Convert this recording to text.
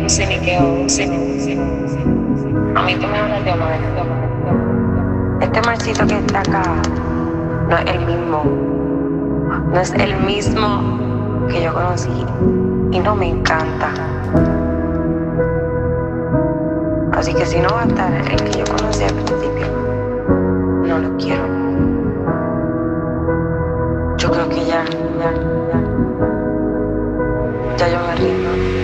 no sé ni qué hago, no sé ni qué hago. A mí tú me hablas de Omar. Este marcito que está acá no es el mismo. No es el mismo que yo conocí. Y no me encanta. Así que si no va a estar el que yo conocí al principio, no lo quiero. Yo creo que ya yo me rindo.